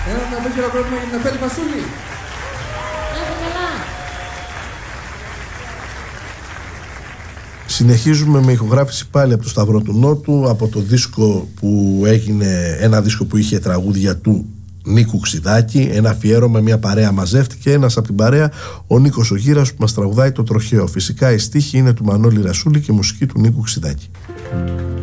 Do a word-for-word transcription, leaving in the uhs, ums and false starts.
Ένα να το χειροκρότημα για την Νεφέλη Φασούλη. Συνεχίζουμε με ηχογράφηση πάλι από το Σταυρό του Νότου, από το δίσκο που έγινε, ένα δίσκο που είχε τραγούδια του Νίκου Ξιδάκη, ένα αφιέρωμα, μια παρέα μαζεύτηκε, ένας από την παρέα, ο Νίκος ο Γύρας, που μας τραγουδάει το Τροχαίο. Φυσικά η στίχη είναι του Μανώλη Ρασούλη και η μουσική του Νίκου Ξιδάκη.